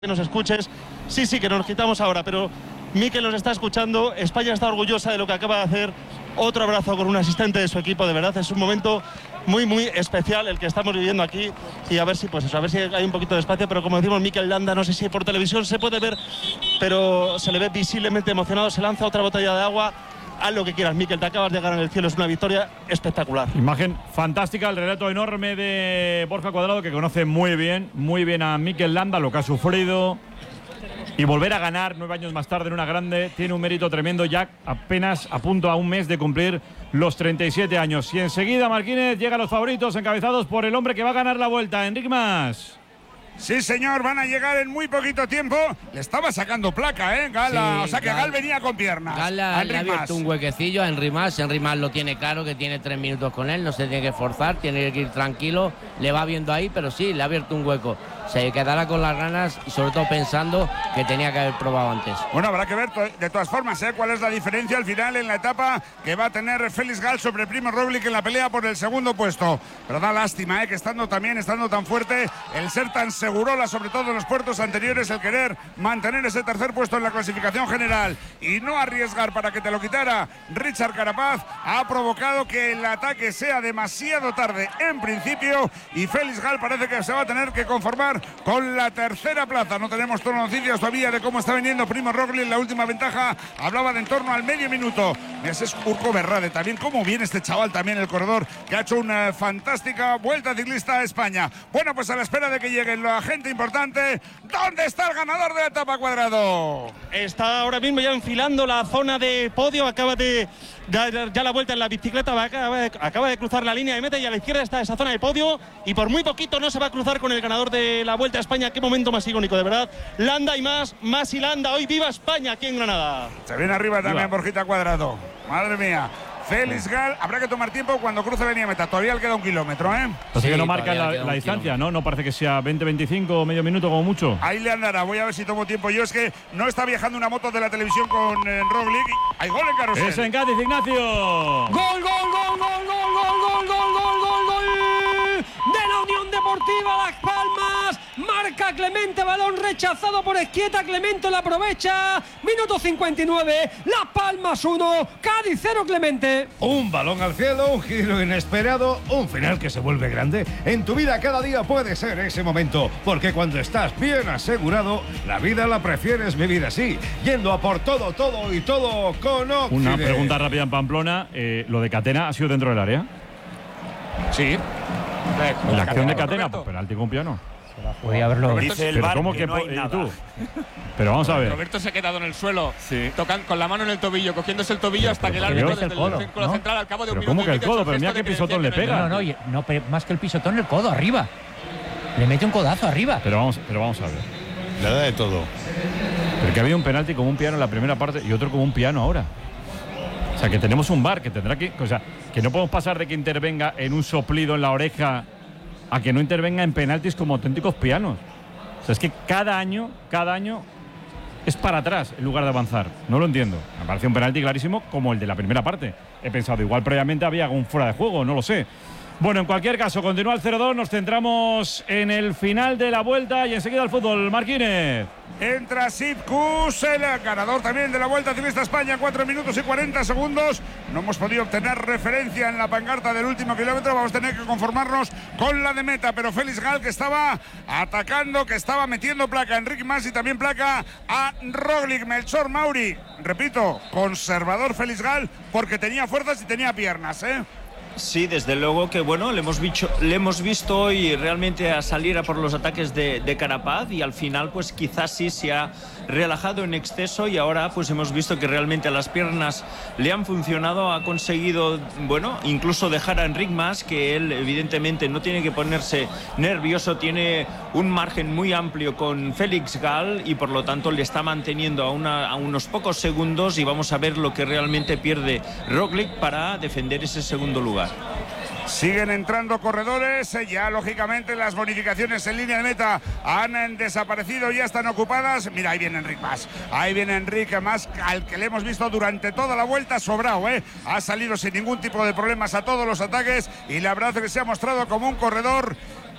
que nos escuches. Sí, que nos quitamos ahora, pero Mikel nos está escuchando. España está orgullosa de lo que acaba de hacer. Otro abrazo con un asistente de su equipo. De verdad es un momento muy especial el que estamos viviendo aquí, y a ver si hay un poquito de espacio. Pero como decimos, Mikel Landa, no sé si por televisión se puede ver, pero se le ve visiblemente emocionado. Se lanza otra botella de agua. Haz lo que quieras, Mikel, te acabas de ganar el cielo, es una victoria espectacular. Imagen fantástica, el relato enorme de Borja Cuadrado, que conoce muy bien a Mikel Landa, lo que ha sufrido, y volver a ganar 9 años más tarde en una grande tiene un mérito tremendo, ya apenas a punto, a un mes de cumplir los 37 años. Y enseguida, Marquínez, llegan los favoritos encabezados por el hombre que va a ganar la vuelta, Enric Mas. Sí, señor, van a llegar en muy poquito tiempo. Le estaba sacando placa, Gal. Sí, o sea que Gal venía con piernas. Gal le ha abierto un huequecillo a Enric Mas. Enric Mas lo tiene claro, que tiene 3 minutos con él, no se tiene que forzar, tiene que ir tranquilo. Le va viendo ahí, pero sí, le ha abierto un hueco. Se quedará con las ganas y sobre todo pensando que tenía que haber probado antes. Bueno, habrá que ver de todas formas cuál es la diferencia al final en la etapa que va a tener Félix Gal sobre Primo Roglic en la pelea por el segundo puesto. Pero da lástima que estando tan fuerte, el ser tan segurola, sobre todo en los puertos anteriores, el querer mantener ese tercer puesto en la clasificación general y no arriesgar para que te lo quitara Richard Carapaz, ha provocado que el ataque sea demasiado tarde en principio, y Félix Gal parece que se va a tener que conformar con la tercera plaza. No tenemos todas las noticias todavía de cómo está viniendo Primo Roglic. La última ventaja hablaba de en torno al medio minuto. Ese es Urco Berrade también. Cómo viene este chaval también, el corredor, que ha hecho una fantástica vuelta ciclista a España. Bueno, pues a la espera de que llegue la gente importante. ¿Dónde está el ganador de la etapa, Cuadrado? Está ahora mismo ya enfilando la zona de podio. Acaba de dar ya la vuelta en la bicicleta, acaba de cruzar la línea de meta, y a la izquierda está esa zona de podio, y por muy poquito no se va a cruzar con el ganador de la Vuelta a España. Qué momento más icónico, de verdad. Landa y más y Landa. Hoy viva España aquí en Granada. Se viene arriba también Borjita Cuadrado. Madre mía. Félix Gal, habrá que tomar tiempo cuando cruce la línea de meta. Todavía le queda 1 kilómetro, Así que no marca la distancia, ¿no? No parece que sea 20-25 o medio minuto como mucho. Ahí le andará, voy a ver si tomo tiempo. Yo es que no está viajando una moto de la televisión con Roglic. Hay gol en carrusel. Es en Cádiz, Ignacio. Gol de la Unión Deportiva Las Palmas. Marca Clemente, balón rechazado por Esquieta. Clemente la aprovecha. Minuto 59. Las Palmas 1, Cádiz 0, Clemente. Un balón al cielo, un giro inesperado, un final que se vuelve grande. En tu vida cada día puede ser ese momento, porque cuando estás bien asegurado, la vida la prefieres vivir así, yendo a por todo con Occident. Una pregunta rápida en Pamplona. ¿Lo de Catena ha sido dentro del área? Sí. La acción de Catena, pues penalti con piano. Podría haberlo. Dice el VAR que no hay nada. Pero vamos a ver. Roberto se ha quedado en el suelo, tocando con la mano en el tobillo, cogiéndose el tobillo hasta que el árbitro desde el círculo central al cabo de un minuto. ¿Cómo que el codo? Pero mira qué pisotón le pega. No, más que el pisotón, el codo arriba. Le mete un codazo arriba. Pero vamos a ver. Le da de todo. Porque había un penalti como un piano en la primera parte y otro como un piano ahora. O sea, que tenemos un VAR que tendrá que... O sea, que no podemos pasar de que intervenga en un soplido en la oreja a que no intervenga en penaltis como auténticos pianos. O sea, es que cada año es para atrás en lugar de avanzar. No lo entiendo. Me parece un penalti clarísimo como el de la primera parte. He pensado, igual previamente había algún fuera de juego, no lo sé. Bueno, en cualquier caso, continúa el 0-2, nos centramos en el final de la vuelta y enseguida el fútbol. Marquínez. Entra Sepp Kuss, el ganador también de la Vuelta Ciclista España, 4 minutos y 40 segundos. No hemos podido obtener referencia en la pancarta del último kilómetro, vamos a tener que conformarnos con la de meta. Pero Félix Gal, que estaba atacando, que estaba metiendo placa a Enric Mas y también placa a Roglic. Melchor Mauri, repito, conservador Félix Gal, porque tenía fuerzas y tenía piernas, Sí, desde luego que bueno, le hemos visto hoy realmente a salir a por los ataques de Carapaz, y al final pues quizás sí se ha relajado en exceso, y ahora pues hemos visto que realmente las piernas le han funcionado. Ha conseguido, bueno, incluso dejar a Enric Mas, que él evidentemente no tiene que ponerse nervioso, tiene un margen muy amplio con Félix Gal y por lo tanto le está manteniendo a unos pocos segundos, y vamos a ver lo que realmente pierde Roglic para defender ese segundo lugar. Siguen entrando corredores, ya lógicamente las bonificaciones en línea de meta han desaparecido, ya están ocupadas. Mira, ahí viene Enric Mas, ahí viene Enric Mas, al que le hemos visto durante toda la vuelta sobrado, ha salido sin ningún tipo de problemas a todos los ataques, y la verdad es que se ha mostrado como un corredor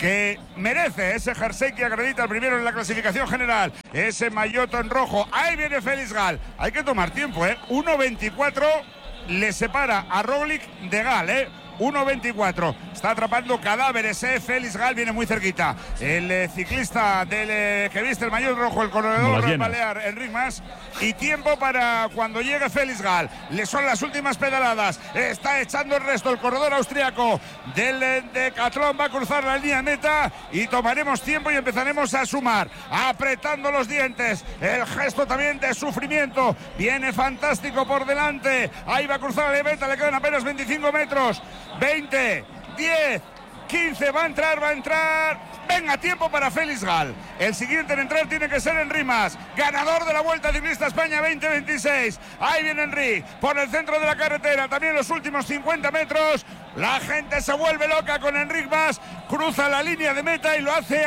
que merece ese jersey que acredita el primero en la clasificación general, ese maillot en rojo. Ahí viene Félix Gal. Hay que tomar tiempo, 1.24 le separa a Roglic de Gal, 1.24. Está atrapando cadáveres, Félix Gal viene muy cerquita. El ciclista del que viste el maillot rojo, el corredor balear, Enric Mas. Y tiempo para cuando llegue Félix Gal. Le son las últimas pedaladas. Está echando el resto el corredor austriaco del Decathlon. Va a cruzar la línea de meta y tomaremos tiempo y empezaremos a sumar. Apretando los dientes. El gesto también de sufrimiento. Viene fantástico por delante. Ahí va a cruzar la meta. Le quedan apenas 25 metros. 20, 10, 15, va a entrar. Venga, tiempo para Félix Gal. El siguiente en entrar tiene que ser Enric Mas, ganador de la Vuelta Ciclista España 2026. Ahí viene Enric, por el centro de la carretera, también los últimos 50 metros. La gente se vuelve loca con Enric Mas, cruza la línea de meta y lo hace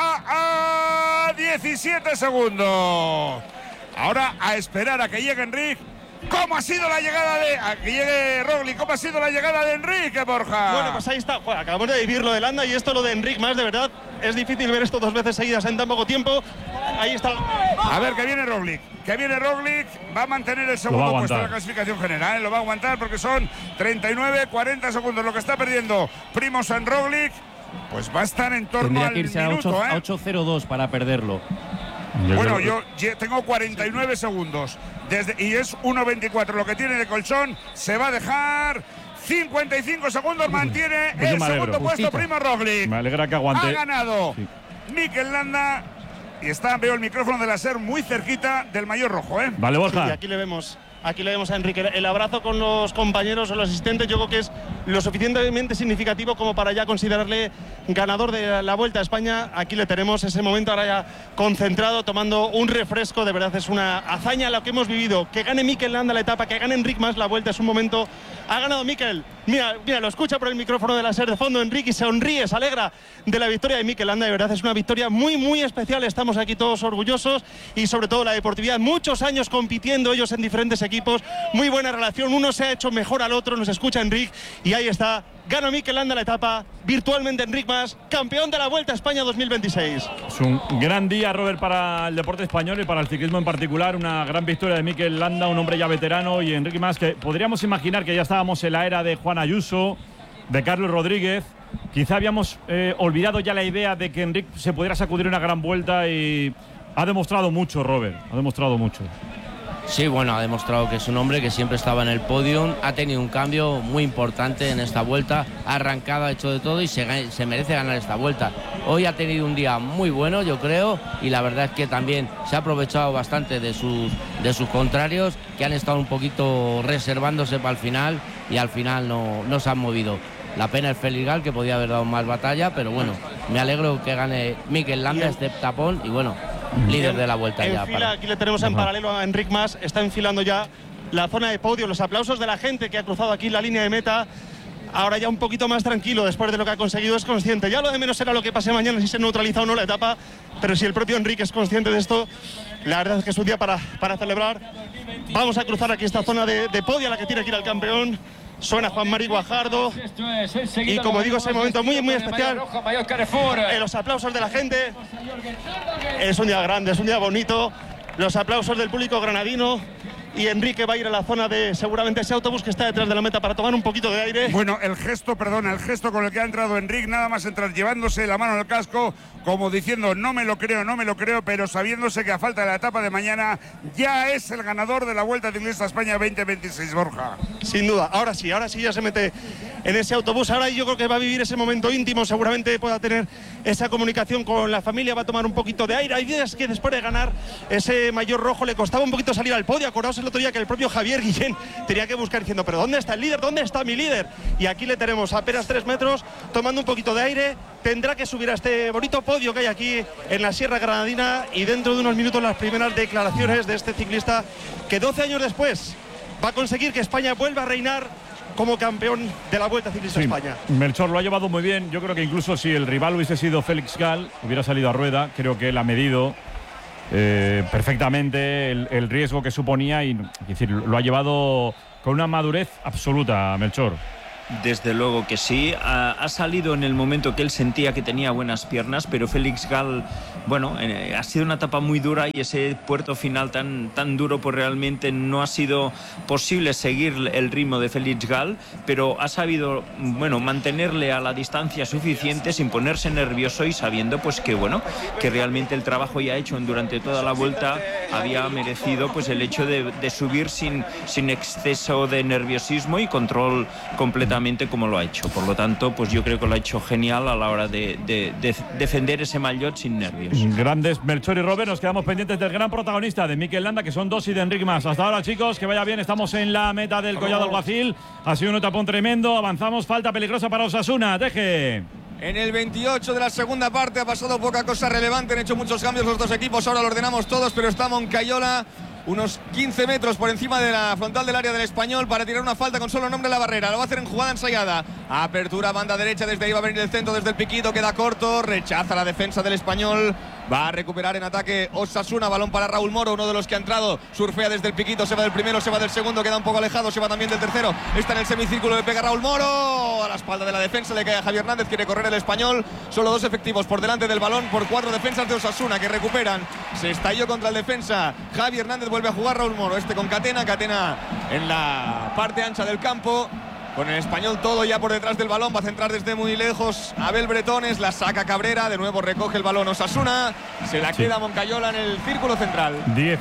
a 17 segundos. Ahora a esperar a que llegue Enric. ¿Cómo ha sido la llegada que llegue Roglic? ¿Cómo ha sido la llegada de Enrique, Borja? Bueno, pues ahí está. Bueno, acabamos de vivir lo de Landa y esto lo de Enric Mas, de verdad. Es difícil ver esto 2 veces seguidas en tan poco tiempo. Ahí está. A ver, que viene Roglic. Va a mantener el segundo puesto en la clasificación general. Lo va a aguantar porque son 39, 40 segundos. Lo que está perdiendo Primož Roglic, pues va a estar en torno al irse minuto. a 8.02 para perderlo. Bueno, yo tengo 49 segundos y es 1.24 lo que tiene de colchón. Se va a dejar 55 segundos, mantiene el segundo puesto Primož Roglic. Me alegra que aguante. Ha ganado Mikel Landa y veo el micrófono de la SER muy cerquita del maillot rojo, Vale, Borja. Sí, aquí le vemos a Enrique. El abrazo con los compañeros o los asistentes yo creo que es lo suficientemente significativo como para ya considerarle ganador de la Vuelta a España. Aquí le tenemos ese momento ahora ya concentrado, tomando un refresco. De verdad es una hazaña lo que hemos vivido. Que gane Mikel Landa la etapa, que gane Enric Mas la Vuelta, es un momento. Ha ganado Mikel. Mira, lo escucha por el micrófono de la SER de fondo. Enrique y sonríe, se alegra de la victoria de Mikel Landa. De verdad es una victoria muy, muy especial. Estamos aquí todos orgullosos y sobre todo la deportividad. Muchos años compitiendo ellos en diferentes equipos. Muy buena relación. Uno se ha hecho mejor al otro. Nos escucha Enric y ahí está. Gana Mikel Landa la etapa. Virtualmente Enric Mas, campeón de la Vuelta a España 2026. Es un gran día, Robert, para el deporte español y para el ciclismo en particular. Una gran victoria de Mikel Landa, un hombre ya veterano, y Enric Mas, que podríamos imaginar que ya estábamos en la era de Juan Ayuso, de Carlos Rodríguez. Quizá habíamos olvidado ya la idea de que Enric se pudiera sacudir una gran vuelta y ha demostrado mucho, Robert. Ha demostrado mucho. Sí, bueno, ha demostrado que es un hombre que siempre estaba en el podium, ha tenido un cambio muy importante en esta vuelta, ha arrancado, ha hecho de todo y se merece ganar esta vuelta. Hoy ha tenido un día muy bueno, yo creo, y la verdad es que también se ha aprovechado bastante de sus contrarios, que han estado un poquito reservándose para el final y al final no se han movido. La pena es Félix Gal, que podía haber dado más batalla, pero bueno, me alegro que gane Mikel Landa este tapón y bueno, líder de la vuelta ya. Aquí le tenemos en paralelo a Enric Mas, está enfilando ya la zona de podio, los aplausos de la gente que ha cruzado aquí la línea de meta. Ahora ya un poquito más tranquilo después de lo que ha conseguido, es consciente. Ya lo de menos será lo que pase mañana, si se neutraliza o no la etapa, pero si el propio Enric es consciente de esto, la verdad es que es un día para celebrar. Vamos a cruzar aquí esta zona de podio a la que tiene que ir el campeón. Suena Juan Mari Guajardo y como digo, es un momento muy, muy especial. Los aplausos de la gente. Es un día grande, es un día bonito. Los aplausos del público granadino. Y Enrique va a ir a la zona de seguramente ese autobús que está detrás de la meta para tomar un poquito de aire. Bueno, el gesto con el que ha entrado Enric, nada más entrar llevándose la mano en el casco, como diciendo no me lo creo, pero sabiéndose que a falta de la etapa de mañana ya es el ganador de la Vuelta Ciclista España 2026, Borja. Sin duda, ahora sí ya se mete en ese autobús. Ahora yo creo que va a vivir ese momento íntimo, seguramente pueda tener esa comunicación con la familia, va a tomar un poquito de aire. Hay días que después de ganar ese maillot rojo le costaba un poquito salir al podio. Acordaos el otro día que el propio Javier Guillén tenía que buscar diciendo, pero ¿dónde está el líder? ¿Dónde está mi líder? Y aquí le tenemos a apenas 3 metros, tomando un poquito de aire. Tendrá que subir a este bonito podio que hay aquí en la Sierra Granadina y dentro de unos minutos las primeras declaraciones de este ciclista que 12 años después va a conseguir que España vuelva a reinar como campeón de la Vuelta Ciclista España. Melchor lo ha llevado muy bien. Yo creo que incluso si el rival hubiese sido Félix Gal, hubiera salido a rueda. Creo que él ha medido perfectamente el riesgo que suponía y es decir, lo ha llevado con una madurez absoluta, Melchor. Desde luego que sí. Ha salido en el momento que él sentía que tenía buenas piernas, pero Félix Gall, bueno, ha sido una etapa muy dura y ese puerto final tan duro, pues realmente no ha sido posible seguir el ritmo de Félix Gall, pero ha sabido, bueno, mantenerle a la distancia suficiente sin ponerse nervioso y sabiendo pues que, bueno, que realmente el trabajo ya hecho durante toda la vuelta había merecido pues el hecho de subir sin exceso de nerviosismo y control completamente como lo ha hecho. Por lo tanto, pues yo creo que lo ha hecho genial a la hora de defender ese maillot sin nervios. Grandes Melchor y Robert, nos quedamos pendientes del gran protagonista de Mikel Landa, que son 2 y de Enric Mas. Hasta ahora, chicos, que vaya bien, estamos en la meta del Collado Alguacil. Ha sido un etapón tremendo, avanzamos, falta peligrosa para Osasuna. Deje. En el 28 de la segunda parte ha pasado poca cosa relevante, han hecho muchos cambios los dos equipos, ahora lo ordenamos todos, pero está Moncayola unos 15 metros por encima de la frontal del área del Español para tirar una falta con solo nombre en la barrera. Lo va a hacer en jugada ensayada. Apertura, banda derecha, desde ahí va a venir el centro, desde el piquito, queda corto, rechaza la defensa del Español. Va a recuperar en ataque Osasuna, balón para Raúl Moro, uno de los que ha entrado, surfea desde el piquito, se va del primero, se va del segundo, queda un poco alejado, se va también del tercero, está en el semicírculo, le pega Raúl Moro, a la espalda de la defensa, le cae a Javier Hernández, quiere correr el Español, solo 2 efectivos por delante del balón, por 4 defensas de Osasuna que recuperan, se estalló contra el defensa, Javier Hernández vuelve a jugar Raúl Moro, con Catena en la parte ancha del campo. Con el Español todo ya por detrás del balón, va a centrar desde muy lejos Abel Bretones, la saca Cabrera, de nuevo recoge el balón Osasuna, se la queda Moncayola en el círculo central.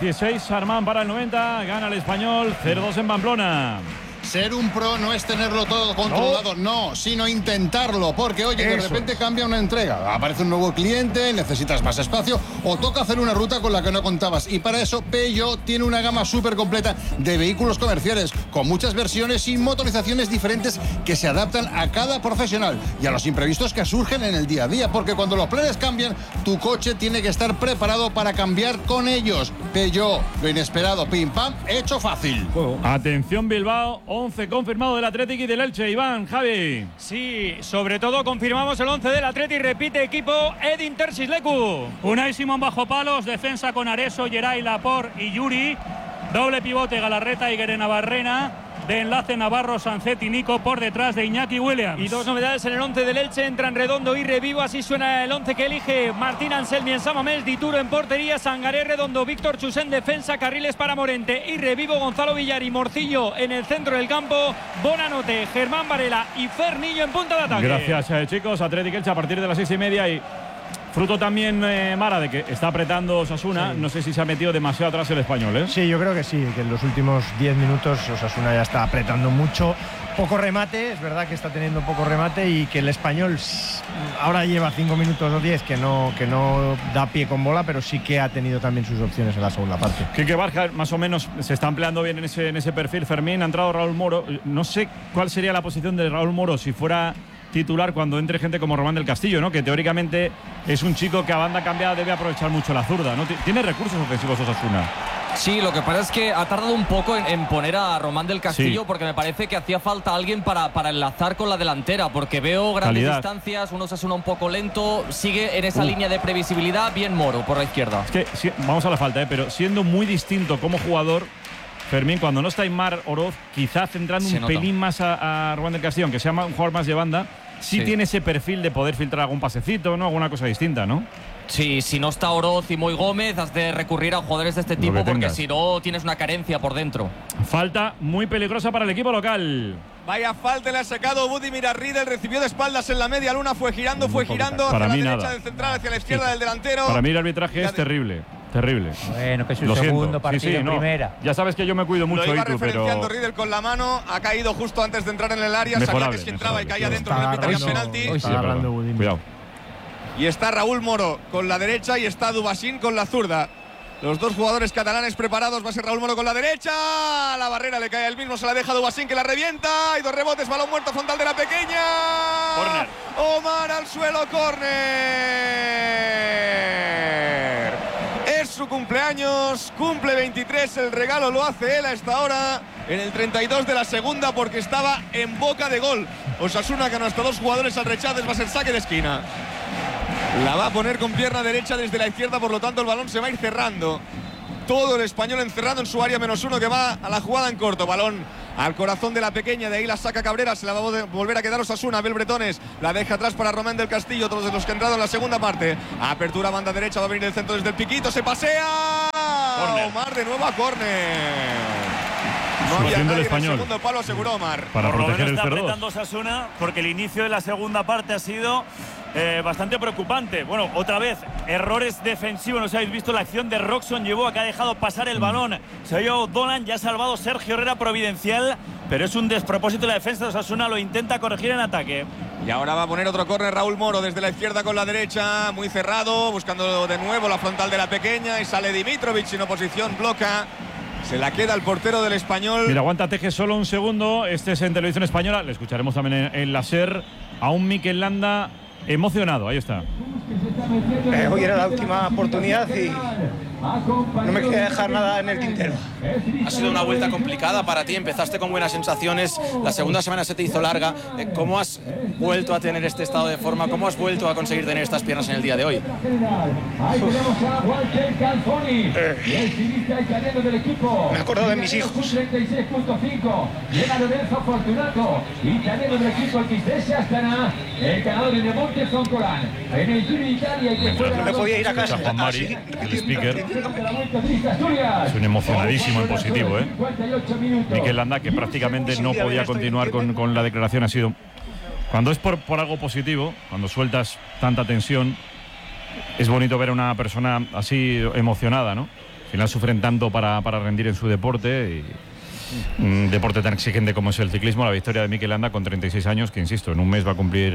16 Armán para el 90, gana el Español, 0-2 en Pamplona. Ser un pro no es tenerlo todo controlado, no, sino intentarlo, porque oye, de repente cambia una entrega, aparece un nuevo cliente, necesitas más espacio o toca hacer una ruta con la que no contabas, y para eso Peugeot tiene una gama súper completa de vehículos comerciales con muchas versiones y motorizaciones diferentes que se adaptan a cada profesional y a los imprevistos que surgen en el día a día, porque cuando los planes cambian, tu coche tiene que estar preparado para cambiar con ellos. Peugeot, lo inesperado, pim pam, hecho fácil. Atención Bilbao, 11 confirmado del Athletic y del Elche. Iván, Javi. Sí, sobre todo confirmamos el 11 del Athletic, repite equipo Edin Terzic-Leku. Unai Simón bajo palos, defensa con Areso, Geray, Laporte y Yuri. Doble pivote Galarreta y Guerena Barrena. De enlace Navarro, Sanzet y Nico por detrás de Iñaki Williams. Y 2 novedades en el 11 del Elche, entran Redondo y Revivo, así suena el 11 que elige Martín Anselmi en Samamés, Dituro en portería, Sangaré, Redondo, Víctor Chus en defensa, Carriles para Morente y Revivo, Gonzalo Villar y Morcillo en el centro del campo, Bonanote, Germán Varela y Fernillo en punta de ataque. Gracias chicos, Athletic Elche a partir de las 6:30 y fruto también, Mara, de que está apretando Osasuna. Sí. No sé si se ha metido demasiado atrás el Español, ¿eh? Sí, yo creo que sí, que en los últimos 10 minutos Osasuna ya está apretando mucho. Poco remate, es verdad que está teniendo poco remate y que el Español ahora lleva 5 minutos o 10 que no da pie con bola, pero sí que ha tenido también sus opciones en la segunda parte. Quique Barja más o menos se está empleando bien en ese perfil. Fermín, ha entrado Raúl Moro. No sé cuál sería la posición de Raúl Moro si fuera titular cuando entre gente como Román del Castillo, ¿no? Que teóricamente es un chico que a banda cambiada debe aprovechar mucho la zurda, ¿no? Tiene recursos ofensivos Osasuna. Sí, lo que pasa es que ha tardado un poco en poner a Román del Castillo, sí, porque me parece que hacía falta alguien para enlazar con la delantera, porque veo grandes distancias, un Osasuna un poco lento, sigue en esa línea de previsibilidad, bien Moro por la izquierda. Es que sí, vamos a la falta, pero siendo muy distinto como jugador, Fermín, cuando no está Aimar Oroz, quizás centrando un pelín más a Román del Castillo, aunque sea un jugador más de banda, sí tiene ese perfil de poder filtrar algún pasecito, ¿no? Alguna cosa distinta, ¿no? Sí, si no está Oroz y Moy Gómez, has de recurrir a jugadores de este tipo, porque si no tienes una carencia por dentro. Falta muy peligrosa para el equipo local. Vaya falta le ha sacado Budimir a Riedel, recibió de espaldas en la media luna, fue girando hacia la derecha del central, hacia la izquierda del delantero. Para mí el arbitraje es terrible. Terrible. Bueno, que es su segundo partido en primera. Ya sabes que yo me cuido mucho. Lo iba referenciando Riedel con la mano, ha caído justo antes de entrar en el área, sabía que si entraba y caía dentro no le pitarían penalti. Cuidado. Y está Raúl Moro con la derecha y está Dubasín con la zurda. Los dos jugadores catalanes preparados. Va a ser Raúl Moro con la derecha. La barrera le cae al mismo, se la deja Dubasín que la revienta. Hay 2 rebotes, balón muerto frontal de la pequeña. Corner. Omar al suelo, córner. Es su cumpleaños, cumple 23, el regalo lo hace él a esta hora. En el 32 de la segunda porque estaba en boca de gol. Osasuna ganó hasta 2 jugadores al rechazo, va a ser saque de esquina. La va a poner con pierna derecha desde la izquierda, por lo tanto el balón se va a ir cerrando. Todo el Español encerrado en su área, -1 que va a la jugada en corto. Balón al corazón de la pequeña. De ahí la saca Cabrera, se la va a volver a quedar Osasuna. Abel Bretones la deja atrás para Román del Castillo, otros de los que han entrado en la segunda parte. Apertura banda derecha, va a venir el centro desde el piquito, se pasea. Omar de nuevo a córner. No había nadie en el segundo palo, aseguró Omar. Para proteger el está cerdo. apretando Osasuna porque el inicio de la segunda parte ha sido bastante preocupante. Bueno, otra vez, errores defensivos. No sé si habéis visto la acción de Roxon Yeboah, que ha dejado pasar el balón. Se ha ido Dolan, ya ha salvado Sergio Herrera providencial, pero es un despropósito la defensa de Osasuna, lo intenta corregir en ataque. Y ahora va a poner otro córner Raúl Moro desde la izquierda con la derecha, muy cerrado, buscando de nuevo la frontal de la pequeña, y sale Dimitrovic sin oposición, bloca. Se la queda el portero del Español. Mira, aguanta Teje solo un segundo. Este es en Televisión Española. Le escucharemos también en la SER a un Mikel Landa emocionado. Ahí está. Hoy era la última oportunidad y no me quería dejar nada en el tintero. Ha sido una vuelta complicada para ti, empezaste con buenas sensaciones, la segunda semana se te hizo larga. ¿Cómo has vuelto a tener este estado de forma? ¿Cómo has vuelto a conseguir tener estas piernas en el día de hoy? Me acuerdo de mis hijos. No me podía ir a casa. Juan Mari, el speaker. Es un emocionadísimo en positivo, ¿eh? Mikel Landa, que prácticamente no podía continuar con la declaración. Ha sido, cuando es por algo positivo, cuando sueltas tanta tensión, es bonito ver a una persona así emocionada, ¿no? Al final sufren tanto para rendir en su deporte, y un deporte tan exigente como es el ciclismo. La victoria de Mikel Landa con 36 años, que insisto, en un mes va a cumplir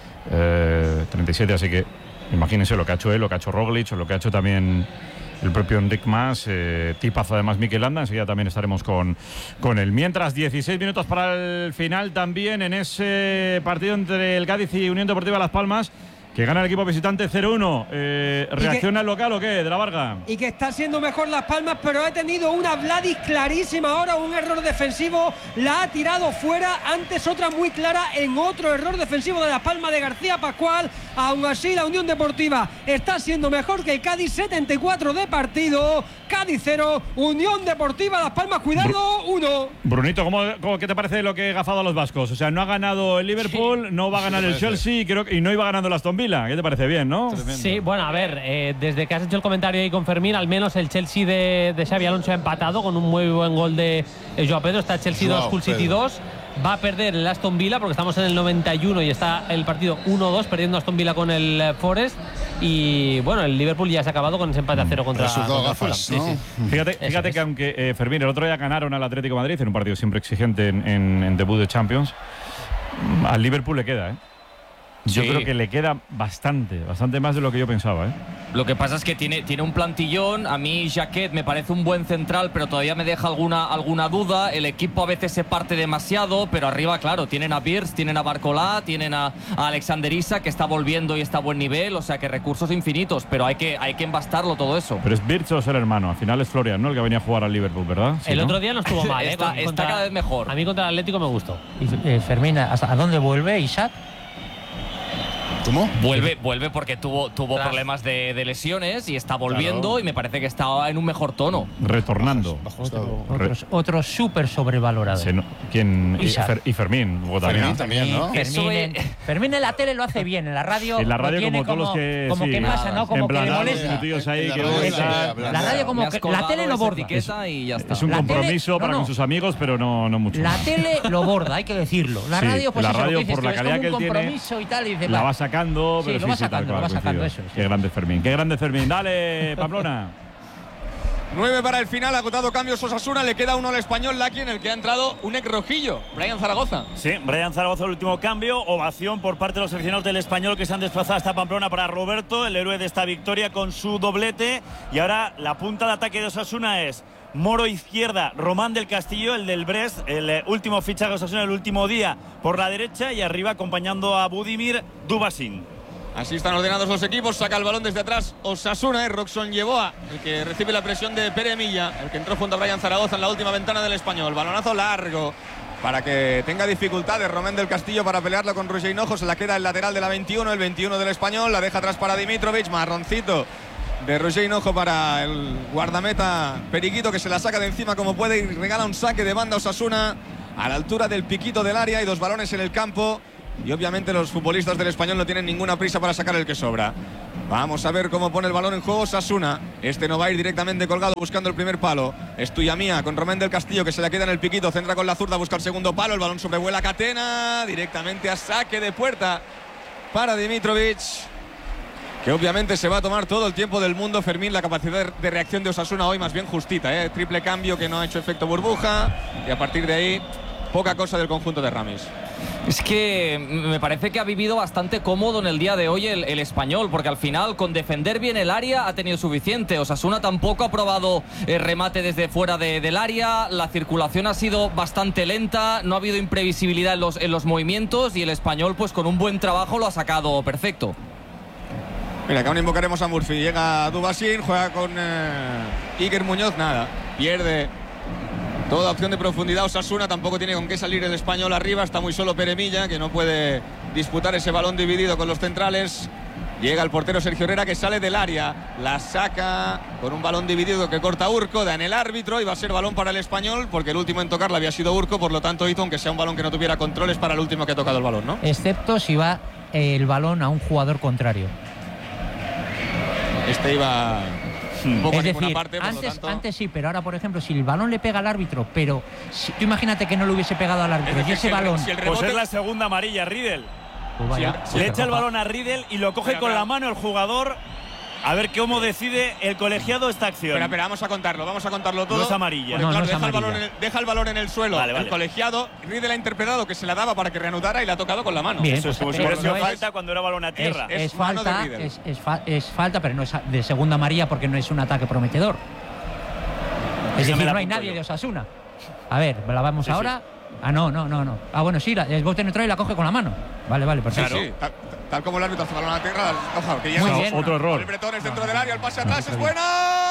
37, así que imagínense lo que ha hecho él, lo que ha hecho Roglic, o lo que ha hecho también el propio Enric Mas, tipazo además Mikel Landa. Enseguida también estaremos con él. Mientras, 16 minutos para el final también en ese partido entre el Cádiz y Unión Deportiva Las Palmas, que gana el equipo visitante 0-1. ¿Reacciona el local o qué, de la Varga? Y que está siendo mejor Las Palmas, pero ha tenido una Vladis clarísima ahora, un error defensivo, la ha tirado fuera. Antes otra muy clara en otro error defensivo de Las Palmas de García Pascual. Aún así la Unión Deportiva está siendo mejor que el Cádiz. 74 de partido, Cádiz 0, Unión Deportiva Las Palmas, cuidado, 1. Brunito, ¿qué te parece lo que ha gafado a los vascos? O sea, no ha ganado el Liverpool, no va a ganar el Chelsea, y no iba ganando el Aston Villa. ¿Qué te parece? Bien, ¿no? Sí, bueno, a ver, desde que has hecho el comentario ahí con Fermín, al menos el Chelsea de Xabi Alonso ha empatado con un muy buen gol de Joao Pedro. Está Chelsea 2, Hull City 2. Va a perder el Aston Villa porque estamos en el 91 y está el partido 1-2, perdiendo Aston Villa con el Forest. Y bueno, el Liverpool ya se ha acabado con ese empate a 0 contra Fulham. ¿no? Sí. Fíjate que aunque Fermín, el otro día ganaron al Atlético de Madrid en un partido siempre exigente en debut de Champions, al Liverpool le queda, ¿eh? Yo creo que le queda bastante más de lo que yo pensaba, ¿eh? Lo que pasa es que tiene un plantillón. A mí Jacquet me parece un buen central, pero todavía me deja alguna duda. El equipo a veces se parte demasiado, pero arriba, claro, tienen a Birz, tienen a Barcolá, tienen a Alexander Isak, que está volviendo y está a buen nivel. O sea, que recursos infinitos, pero hay que embastarlo todo eso. Pero es Birz o es el hermano. Al final es Florian, ¿no? El que venía a jugar al Liverpool, ¿verdad? Sí, el otro día no estuvo mal, ¿eh? Está cada vez mejor. A mí contra el Atlético me gustó. Y Fermín, ¿a dónde vuelve Isak? ¿Cómo? Vuelve porque tuvo problemas de lesiones y está volviendo, y me parece que está en un mejor tono. Retornando. Otro súper sobrevalorado. ¿Quién? Y Fermín. También, ¿no? Fermín en la tele lo hace bien, en la radio. En la radio como todos los que. Como que pasa, ¿no? Como que le molesta. La radio como que. La tele lo borda. Y ya está. Es un compromiso para con sus amigos, pero no mucho. La tele lo borda, hay que decirlo. La radio, pues la eso, radio, lo que por la calidad que él tiene, y tal, y la va sacando, pero lo va sacando, eso. Qué grande Fermín, Dale, Pamplona. 9 para el final, agotado cambios Osasuna, le queda uno al Español, Laki, en el que ha entrado un ex rojillo, Brian Zaragoza. Sí, Brian Zaragoza, el último cambio, ovación por parte de los aficionados del Español que se han desplazado hasta Pamplona para Roberto, el héroe de esta victoria con su doblete. Y ahora la punta de ataque de Osasuna es Moro izquierda, Román del Castillo, el del Brest, el último fichaje de Osasuna el último día por la derecha, y arriba acompañando a Budimir, Dubasin. Así están ordenados los equipos, saca el balón desde atrás Osasuna, Roxon Yeboah, el que recibe la presión de Pere Milla, el que entró junto a Brian Zaragoza en la última ventana del Español. Balonazo largo para que tenga dificultades Román del Castillo para pelearlo con Roger Hinojo. Se la queda el lateral de la 21, el 21 del Español, la deja atrás para Dimitrovic, marroncito de Roger Hinojo para el guardameta Periquito, que se la saca de encima como puede y regala un saque de banda a Osasuna. a la altura del piquito del área y 2 balones en el campo. Y obviamente los futbolistas del Español no tienen ninguna prisa para sacar el que sobra. Vamos a ver cómo pone el balón en juego Osasuna. Este no va a ir directamente colgado buscando el primer palo. Es tuya mía con Román del Castillo, que se la queda en el piquito. Centra con la zurda, busca el segundo palo. El balón sobrevuela Catena. Directamente a saque de puerta para Dimitrovic, que obviamente se va a tomar todo el tiempo del mundo. Fermín, la capacidad de reacción de Osasuna hoy más bien justita, ¿eh? Triple cambio que no ha hecho efecto burbuja. Y a partir de ahí, poca cosa del conjunto de Ramis. Es que me parece que ha vivido bastante cómodo en el día de hoy el Español, porque al final con defender bien el área ha tenido suficiente. Osasuna tampoco ha probado el remate desde fuera del área, la circulación ha sido bastante lenta, no ha habido imprevisibilidad en los movimientos y el Español pues con un buen trabajo lo ha sacado perfecto. Mira, que aún invocaremos a Murphy. Llega Dubasín, juega con Iker Muñoz, nada, pierde toda opción de profundidad. Osasuna tampoco tiene con qué salir el Español arriba. Está muy solo Peremilla, que no puede disputar ese balón dividido con los centrales. Llega el portero Sergio Herrera, que sale del área. La saca con un balón dividido que corta Urco. Da en el árbitro y va a ser balón para el Español, porque el último en tocarla había sido Urco. Por lo tanto, hizo, aunque sea un balón que no tuviera controles, para el último que ha tocado el balón, ¿no? Excepto si va el balón a un jugador contrario. Este iba un poco es a ninguna decir, parte, por lo tanto... antes sí, pero ahora, por ejemplo, si el balón le pega al árbitro, pero tú imagínate que no le hubiese pegado al árbitro, y ese balón... Pues es la segunda amarilla, Riedel. Pues le echa el balón a Riedel y lo coge con la mano el jugador. A ver cómo decide el colegiado esta acción. Pero vamos a contarlo todo. No es amarilla. Porque, No, claro, no es amarilla. deja el balón en el suelo. Vale. El colegiado, Riedel ha interpretado que se la daba para que reanudara y la ha tocado con la mano. Bien, eso es como si hubiera sido falta cuando era balón a tierra. Es falta, pero no es de segunda amarilla porque no es un ataque prometedor. Es decir, no hay nadie de Osasuna. A ver, la vamos ahora. Sí. Ah, no. Ah, bueno, sí, el bote neutral y la coge con la mano. Vale, perfecto. Sí. Tal como el árbitro hace balón a tierra, ojo, que muy bien. Otro error. El Bretones dentro del área, el pase atrás es buena.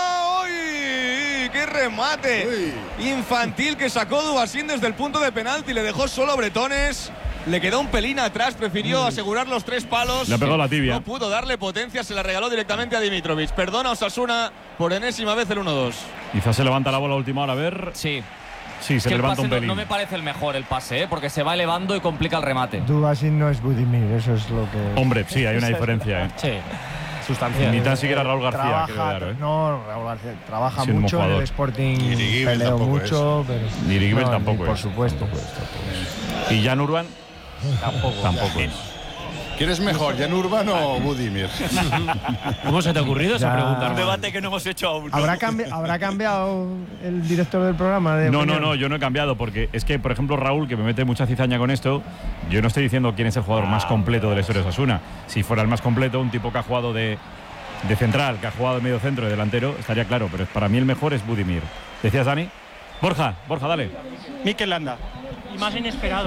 ¡Uy! ¡Qué remate! Infantil que sacó Dubasín desde el punto de penalti, le dejó solo Bretones. Le quedó un pelín atrás, prefirió asegurar los 3 palos. Le pegó la tibia. No pudo darle potencia, se la regaló directamente a Dimitrovic. Perdona Osasuna por enésima vez el 1-2. Quizás se levanta la bola a última hora, a ver. Sí, se levanta un pelín. No me parece el mejor el pase, porque se va elevando y complica el remate. Dubasín no es Budimir, eso es lo que... Hombre, sí, hay una diferencia. Sí, sustancial. Ni tan siquiera Raúl García. Trabaja, Raúl García trabaja mucho en el Sporting, Irigible peleó mucho. Ni Irigible tampoco por supuesto. ¿Y Jan Urban? Tampoco es. ¿Quién es mejor, Jan Urban o Budimir? ¿Cómo se te ha ocurrido esa pregunta? Un debate que no hemos hecho aún. ¿Habrá cambiado el director del programa? No, yo no he cambiado, porque es que, por ejemplo, Raúl, que me mete mucha cizaña con esto, yo no estoy diciendo quién es el jugador más completo de la historia de Osasuna. Si fuera el más completo, un tipo que ha jugado de central, que ha jugado de medio centro, de delantero, estaría claro, pero para mí el mejor es Budimir. ¿Decías, Dani? Borja, dale. Mikel Landa. Y más inesperado.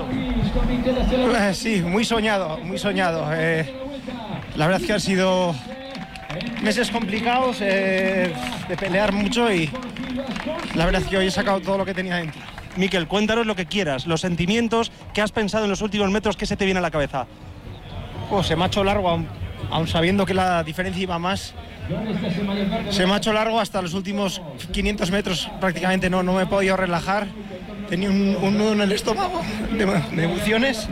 Sí, muy soñado. La verdad es que han sido meses complicados, de pelear mucho, y la verdad es que hoy he sacado todo lo que tenía dentro. Mikel, cuéntanos lo que quieras, los sentimientos, qué has pensado en los últimos metros, qué se te viene a la cabeza. Se me ha hecho largo, aún sabiendo que la diferencia iba más. Se me ha hecho largo hasta los últimos 500 metros, prácticamente no me he podido relajar. Tenía un nudo en el estómago de emociones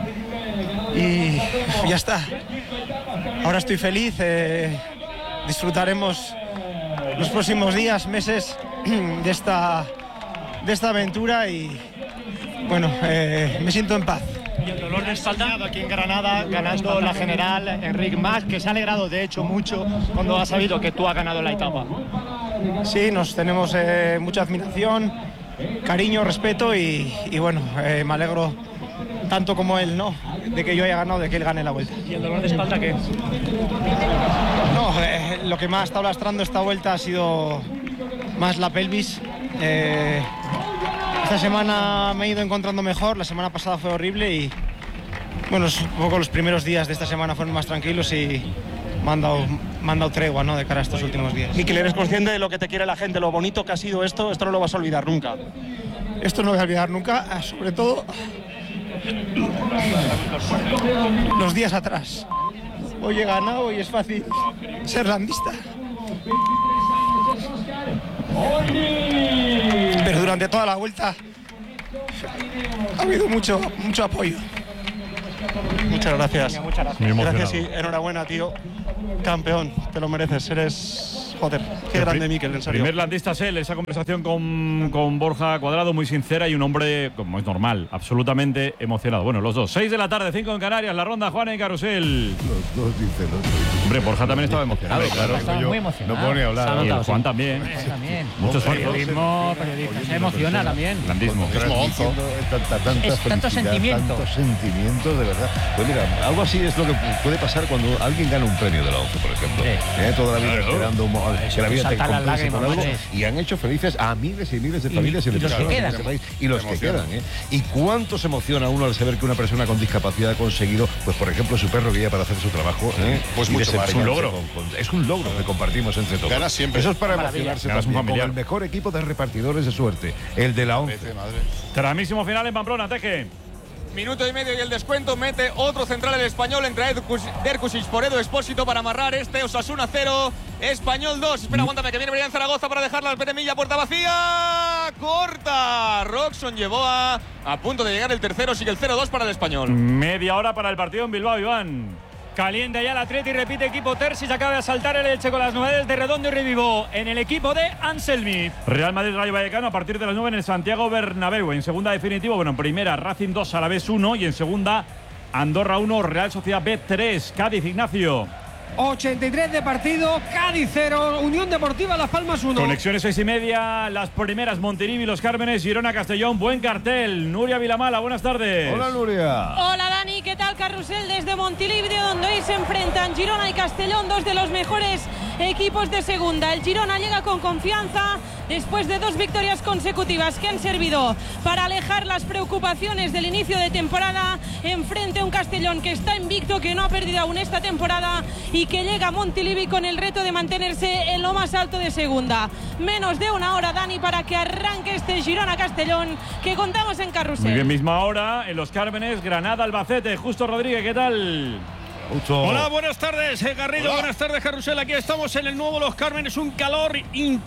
y ya está. Ahora estoy feliz, disfrutaremos los próximos días, meses de esta aventura y bueno, me siento en paz. Y el dolor de espalda aquí en Granada, ganando la general, Enric Mas, que se ha alegrado de hecho mucho cuando ha sabido que tú has ganado la etapa. Sí, nos tenemos mucha admiración, cariño, respeto y bueno, me alegro tanto como él, ¿no? De que yo haya ganado, de que él gane la vuelta. ¿Y el dolor de espalda qué? No, lo que más ha estado lastrando esta vuelta ha sido más la pelvis. Esta semana me he ido encontrando mejor, la semana pasada fue horrible y bueno, un poco los primeros días de esta semana fueron más tranquilos y me han dado tregua, ¿no?, de cara a estos últimos días. Mikel, ¿eres consciente de lo que te quiere la gente, lo bonito que ha sido esto? Esto no lo vas a olvidar nunca. Esto no lo voy a olvidar nunca, sobre todo los días atrás. Hoy he ganado y es fácil ser landista. Pero durante toda la vuelta ha habido mucho apoyo. Muchas gracias. Muy emocionado. Gracias y enhorabuena, tío. Campeón, te lo mereces. Eres, joder, qué grande Mikel, en serio. Primer landista él, esa conversación con Borja Cuadrado muy sincera y un hombre, como es normal, absolutamente emocionado. Bueno, los dos. 6 de la tarde, 5 en Canarias, la ronda Juan en Carrusel. Los dos dicen otro. Hombre, Borja también estaba emocionado. Claro, Estaba muy emocionado. No puedo ni hablar. Y el Juan también. También. Mucho esfuerzo. Periodista, se emociona también. Grandismo. Tanta sentimiento. Tanto sentimiento, de verdad. Pues mira, algo así es lo que puede pasar cuando alguien gana un premio de la ONCE, por ejemplo. Toda la vida esperando que la vida te compense por algo. Y han hecho felices a miles y miles de familias y de personas en este país. Y los que quedan. Y cuánto se emociona uno al saber que una persona con discapacidad ha conseguido, pues por ejemplo, su perro guía para hacer su trabajo. Pues mucho más. Es un logro. Es un logro que compartimos entre todos. Gana siempre. Eso es para emocionarse también. Con el mejor equipo de repartidores de suerte, el de la ONCE. Tramísimo final en Pamplona, Teje. Minuto y medio y el descuento. Mete otro central el Español. Entra Derkusic por Edu Expósito para amarrar este. Osasuna 0, Español 2. Espera, aguántame, que viene Brian Zaragoza para dejarla al Peremilla. Puerta vacía. Corta. Roxon llevó a punto de llegar el tercero. Sigue el 0-2 para el Español. Media hora para el partido en Bilbao, Iván. Caliente ya el Atleti, repite equipo Terzic, acaba de saltar el Elche con las novedades de Redondo y Revivo en el equipo de Anselmi. Real Madrid Rayo Vallecano a partir de las 9 en el Santiago Bernabéu. En segunda definitivo, bueno, en primera Racing 2, Alavés 1 y en segunda Andorra 1, Real Sociedad B 3. Cádiz, Ignacio. 83 de partido, Cádiz 0, Unión Deportiva Las Palmas 1. Conexiones 6:30, las primeras Montilivi, Los Cármenes, Girona, Castellón, buen cartel. Nuria Vilamala, buenas tardes. Hola, Nuria. Hola, Dani, ¿qué tal? Carrusel desde Montilivi, donde hoy se enfrentan Girona y Castellón, dos de los mejores equipos de segunda. El Girona llega con confianza después de 2 victorias consecutivas que han servido para alejar las preocupaciones del inicio de temporada, enfrente a un Castellón que está invicto, que no ha perdido aún esta temporada y que llega a Montilivi con el reto de mantenerse en lo más alto de segunda. Menos de una hora, Dani, para que arranque este Girona-Castellón que contamos en Carrusel. Muy bien, misma hora en Los Cármenes, Granada-Albacete. Justo Rodríguez, ¿qué tal? Hola, buenas tardes, Garrido. Hola. Buenas tardes, Carrusel. Aquí estamos en el nuevo Los Cármenes. Un calor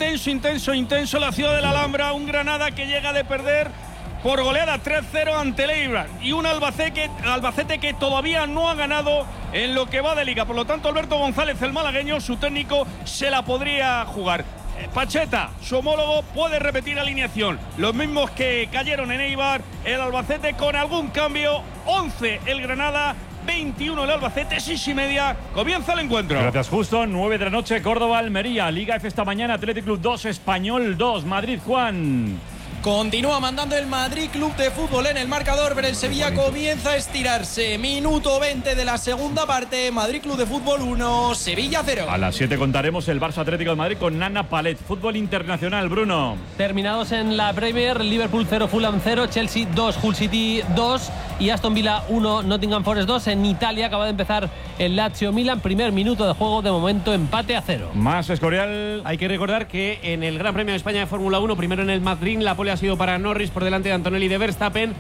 intenso. La ciudad de la Alhambra. Un Granada que llega de perder por goleada 3-0 ante el Eibar. Y un Albacete que todavía no ha ganado en lo que va de liga. Por lo tanto, Alberto González, el malagueño, su técnico, se la podría jugar. Pacheta, su homólogo, puede repetir alineación. Los mismos que cayeron en Eibar. El Albacete con algún cambio. 11 el Granada. 21 el Albacete, 6:30, comienza el encuentro. Gracias, Justo. 9 de la noche, Córdoba, Almería. Liga F esta mañana, Athletic Club 2, Español 2, Madrid, Juan. Continúa mandando el Madrid Club de Fútbol en el marcador, pero el Sevilla comienza a estirarse. Minuto 20 de la segunda parte. Madrid Club de Fútbol 1, Sevilla 0. A las 7 contaremos el Barça Atlético de Madrid con Nana Palet. Fútbol internacional, Bruno. Terminados en la Premier, Liverpool 0, Fulham 0, Chelsea 2, Hull City 2 y Aston Villa 1, Nottingham Forest 2. En Italia acaba de empezar el Lazio Milan. Primer minuto de juego, de momento empate a 0. Más Escorial. Hay que recordar que en el Gran Premio de España de Fórmula 1, primero en el Madrid, la pole ha sido para Norris por delante de Antonelli de Verstappen.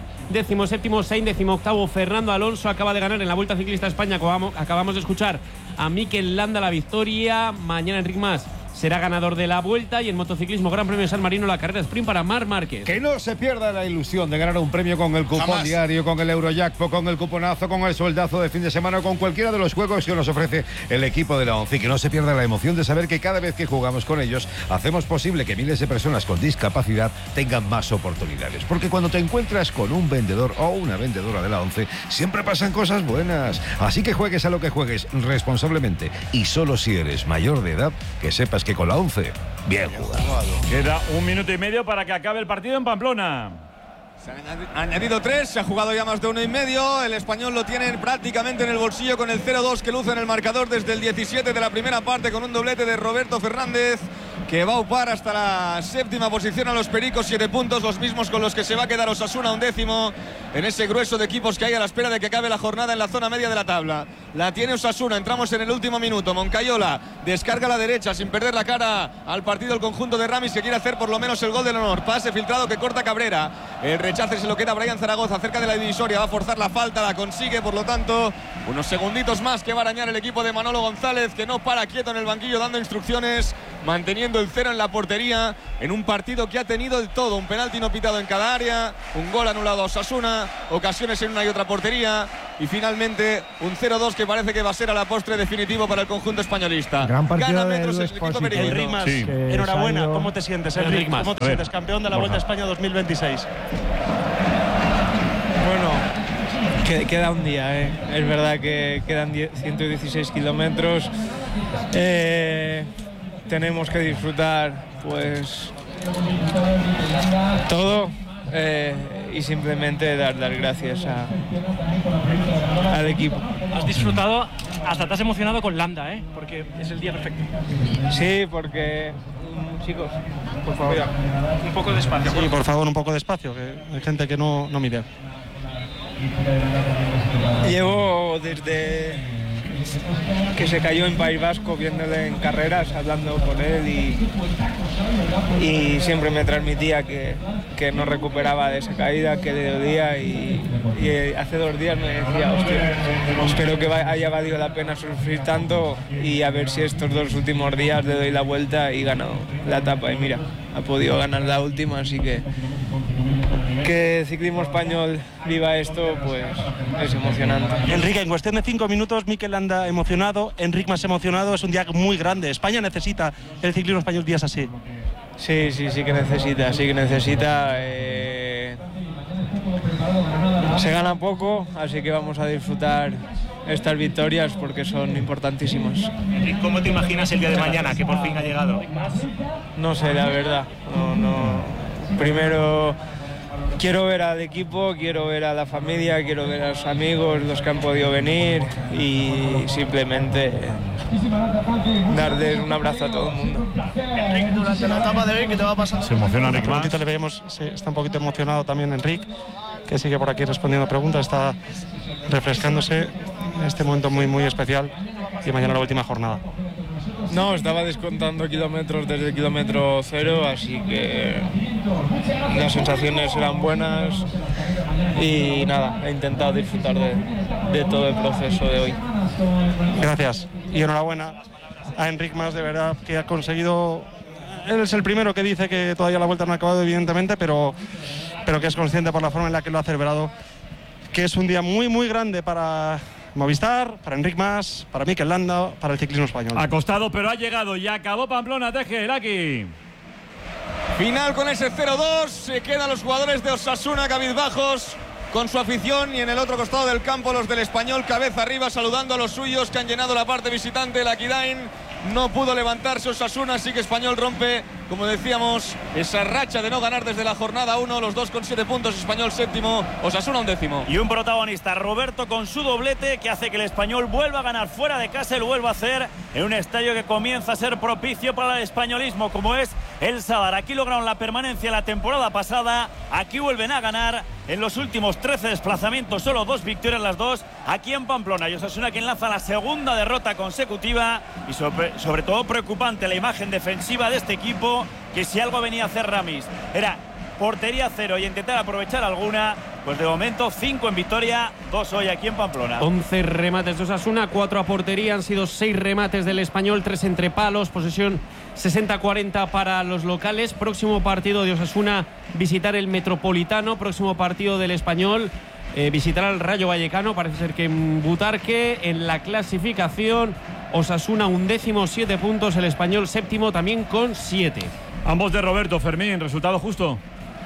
17º Sainz, 18º Fernando Alonso. Acaba de ganar en la Vuelta Ciclista a España. Acabamos de escuchar a Mikel Landa la victoria. Mañana Enric Mas será ganador de la Vuelta, y en motociclismo Gran Premio de San Marino la carrera sprint para Marc Márquez. Que no se pierda la ilusión de ganar un premio con el cupón diario, con el Eurojackpot, con el cuponazo, con el sueldazo de fin de semana, con cualquiera de los juegos que nos ofrece el equipo de la ONCE. Y que no se pierda la emoción de saber que cada vez que jugamos con ellos hacemos posible que miles de personas con discapacidad tengan más oportunidades. Porque cuando te encuentras con un vendedor o una vendedora de la ONCE, siempre pasan cosas buenas. Así que juegues a lo que juegues responsablemente, y solo si eres mayor de edad, que sepas que con la ONCE, bien jugado. Queda 1 minuto y medio para que acabe el partido en Pamplona. Se han añadido 3, se ha jugado ya más de 1,5. El Español lo tiene prácticamente en el bolsillo con el 0-2 que luce en el marcador desde el 17 de la primera parte, con un doblete de Roberto Fernández, que va a upar hasta la 7ª posición a los Pericos, 7 puntos, los mismos con los que se va a quedar Osasuna, 11º, en ese grueso de equipos que hay a la espera de que acabe la jornada en la zona media de la tabla. La tiene Osasuna, entramos en el último minuto. Moncayola descarga a la derecha sin perder la cara al partido el conjunto de Ramis, que quiere hacer por lo menos el gol del honor. Pase filtrado que corta Cabrera, el rechace se lo queda Brian Zaragoza cerca de la divisoria, va a forzar la falta, la consigue, por lo tanto unos segunditos más que va a arañar el equipo de Manolo González, que no para quieto en el banquillo dando instrucciones manteniendo el 0 en la portería en un partido que ha tenido el todo, un penalti no pitado en cada área, un gol anulado a Osasuna, ocasiones en una y otra portería y finalmente un 0-2 que parece que va a ser a la postre definitivo para el conjunto españolista. Gran partido Gana de metros el equipo merengue. Enric Mas, enhorabuena. ¿Cómo te sientes, Enric? ¿Cómo te sientes? Campeón de la Vuelta a España 2026. Bueno, queda un día, es verdad que quedan 116 kilómetros. Tenemos que disfrutar pues todo y simplemente dar gracias al equipo. Has disfrutado, hasta te has emocionado con Landa, porque es el día perfecto. Sí, porque chicos, por favor, un poco de espacio. Sí, por favor, un poco de espacio, que hay gente que no mide. Llevo desde que se cayó en País Vasco viéndole en carreras, hablando con él y siempre me transmitía que no recuperaba de esa caída, que le dolía y hace 2 días me decía, hostia, espero que haya valido la pena sufrir tanto y a ver si estos 2 últimos días le doy la vuelta y gano la etapa y mira, ha podido ganar la última, así que ciclismo español viva esto, pues es emocionante. Enrique, en cuestión de 5 minutos, Mikel Landa emocionado, Enric Mas emocionado, es un día muy grande. España necesita el ciclismo español días así. Sí que necesita. Se gana poco, así que vamos a disfrutar estas victorias porque son importantísimas. ¿Cómo te imaginas el día de mañana, que por fin ha llegado? No sé, la verdad. Primero quiero ver al equipo, quiero ver a la familia, quiero ver a los amigos, los que han podido venir y simplemente darles un abrazo a todo el mundo. Enric, durante la etapa de hoy, ¿qué te va a pasar? Se emociona Enric Mas. Le vemos, está un poquito emocionado también Enric, que sigue por aquí respondiendo a preguntas, está refrescándose en este momento muy especial y mañana la última jornada. No, estaba descontando kilómetros desde el kilómetro 0, así que las sensaciones eran buenas y nada, he intentado disfrutar de todo el proceso de hoy. Gracias y enhorabuena a Enric Mas, de verdad, que ha conseguido. Él es el primero que dice que todavía la vuelta no ha acabado, evidentemente, pero que es consciente por la forma en la que lo ha celebrado, que es un día muy grande para Movistar, para Enric Mas, para Mikel Landa, para el ciclismo español. Ha costado, pero ha llegado y acabó Pamplona, Teje, Laki. Final con ese 0-2, se quedan los jugadores de Osasuna cabizbajos con su afición y en el otro costado del campo los del Español cabeza arriba saludando a los suyos que han llenado la parte visitante del Aquitaine. No pudo levantarse Osasuna, así que Español rompe, como decíamos, esa racha de no ganar desde la jornada 1. Los dos con 7 puntos, Español séptimo, Osasuna 11º. Y un protagonista, Roberto, con su doblete que hace que el Español vuelva a ganar fuera de casa y lo vuelva a hacer en un estadio que comienza a ser propicio para el españolismo, como es el Sadar. Aquí lograron la permanencia la temporada pasada, aquí vuelven a ganar. En los últimos 13 desplazamientos, solo 2 victorias, las 2 aquí en Pamplona. Y Osasuna que enlaza la segunda derrota consecutiva y sobre todo preocupante la imagen defensiva de este equipo, que si algo venía a hacer Ramis era portería 0 y intentar aprovechar alguna, pues de momento 5 en Vitoria, 2 hoy aquí en Pamplona. 11 remates de Osasuna, 4 a portería, han sido 6 remates del Español, 3 entre palos, posesión 60-40 para los locales. Próximo partido de Osasuna, visitar el Metropolitano. Próximo partido del Español, visitar al Rayo Vallecano. Parece ser que en Butarque. En la clasificación, Osasuna 11º, 7 puntos, el Español séptimo también con 7. Ambos de Roberto. Fermín, ¿resultado justo?